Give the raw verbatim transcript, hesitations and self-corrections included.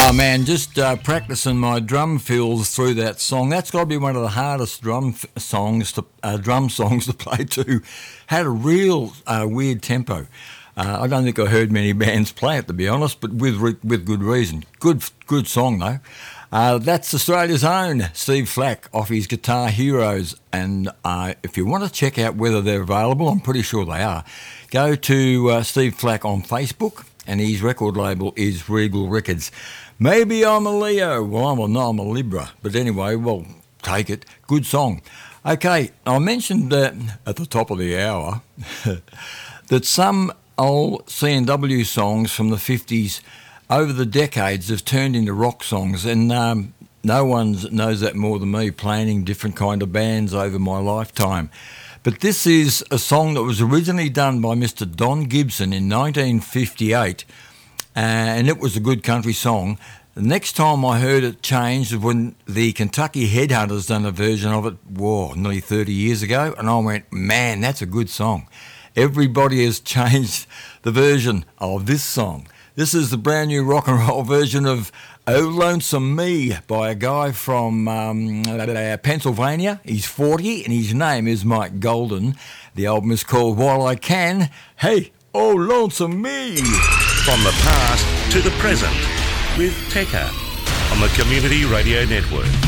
Oh man, just uh, practicing my drum fills through that song. That's got to be one of the hardest drum f- songs to uh, drum songs to play too. Had a real uh, weird tempo. Uh, I don't think I heard many bands play it, to be honest, but with re- with good reason. Good good song though. Uh, that's Australia's own Steve Flack off his Guitar Heroes, and uh, if you want to check out whether they're available, I'm pretty sure they are. Go to uh, Steve Flack on Facebook, and his record label is Regal Records. Maybe I'm a Leo. Well, I'm a, no, I'm a Libra. But anyway, well, take it. Good song. Okay, I mentioned uh, at the top of the hour that some old C and W songs from the fifties over the decades have turned into rock songs, and um, no one knows that more than me, planning different kind of bands over my lifetime. But this is a song that was originally done by Mister Don Gibson in nineteen fifty-eight, and it was a good country song. The next time I heard it changed was when the Kentucky Headhunters done a version of it, whoa, nearly thirty years ago, and I went, man, that's a good song. Everybody has changed the version of this song. This is the brand new rock and roll version of Oh Lonesome Me by a guy from um, Pennsylvania. He's forty and his name is Mike Golden. The album is called While I Can. Hey, oh Lonesome Me. From the past to the present with Tekka on the Community Radio Network.